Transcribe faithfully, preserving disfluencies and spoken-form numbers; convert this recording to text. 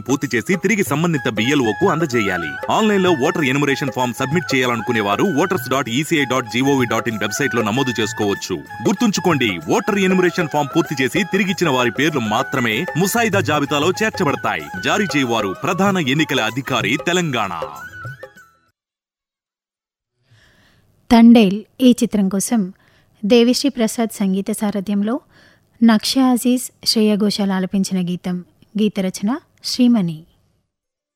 పూర్తి చేసి తిరిగి సంబంధిత బిఎల్ఓకు అందజేయాలి. ఆన్లైన్ లో ఓటర్ ఎన్యుమరేషన్ ఫామ్ సబ్మిట్ చేయాలనుకునే వారు voters dot ECI dot GOV dot in website లో నమోదు చేసుకోవచ్చు. గుర్తుంచుకోండి, ఓటర్ ఎన్యుమరేషన్ ఫామ్ పూర్తి చేసి తిరిగిచ్చిన వారి పేర్లు మాత్రమే ముసాయిదా జాబితాలో చేర్చబడతాయి. జారీ చేయవారు ప్రధాన ఎన్నికల అధికారి, తెలంగాణ. తండేల్ ఈ చిత్రం కోసం దేవిశ్రీ ప్రసాద్ సంగీత సారథ్యంలో నక్షా అజీజ్, శ్రేయ ఘోషాల్ ఆలపించిన గీతం. గీత రచన శ్రీమణి.